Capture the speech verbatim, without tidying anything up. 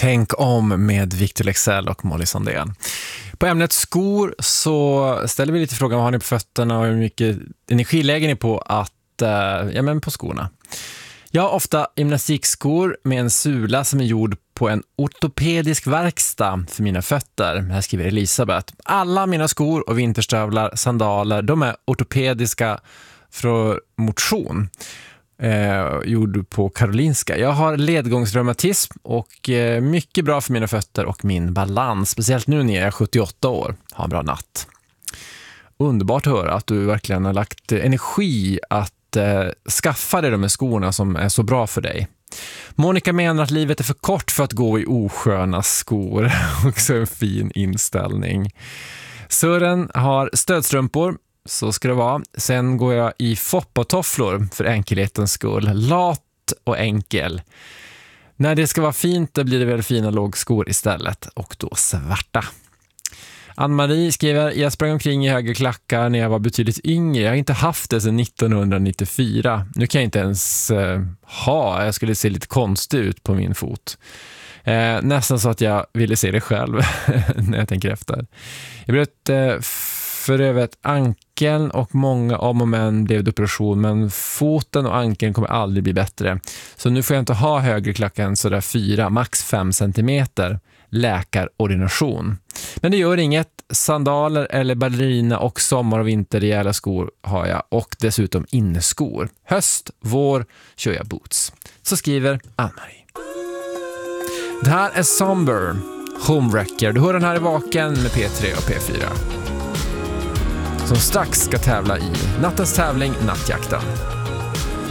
Tänk om med Victor Leksell och Molly Sandén. På ämnet skor så ställer vi lite frågan vad har ni på fötterna och hur mycket energi lägger ni på att, äh, ja men på skorna. Jag har ofta gymnastikskor med en sula som är gjord på en ortopedisk verkstad för mina fötter. Här skriver Elisabeth. Alla mina skor och vinterstövlar, sandaler, de är ortopediska för motion. Eh, gjord på Karolinska. Jag har ledgångsreumatism och eh, mycket bra för mina fötter och min balans. Speciellt nu när jag är sjuttioåtta år. Ha en bra natt. Underbart att höra att du verkligen har lagt energi att eh, skaffa dig de här skorna som är så bra för dig. Monica menar att livet är för kort för att gå i osköna skor. Också en fin inställning. Sören har stödstrumpor. Så ska det vara. Sen går jag i foppatofflor för enkelhetens skull. Lat och enkel. När det ska vara fint då blir det väl fina lågskor istället. Och då svarta. Ann-Marie skriver, jag sprang omkring i höga klackar när jag var betydligt yngre. Jag har inte haft det sedan nittonhundranittiofyra. Nu kan jag inte ens eh, ha. Jag skulle se lite konstig ut på min fot. Eh, nästan så att jag ville se det själv när jag tänker efter. Jag bröt eh, för över ett ankeln och många om och men blev det operation, men foten och ankeln kommer aldrig bli bättre. Så nu får jag inte ha högre klackar än sådär fyra, max fem centimeter. Läkarordination. Men det gör inget. Sandaler eller ballerina och sommar- och vinterrejäla skor har jag och dessutom inneskor. Höst, vår kör jag boots. Så skriver Ann-Marie. Det här är Somber, Homewrecker. Du hör den här i Vaken med P tre och P fyra. Som strax ska tävla i nattens tävling Nattjakten.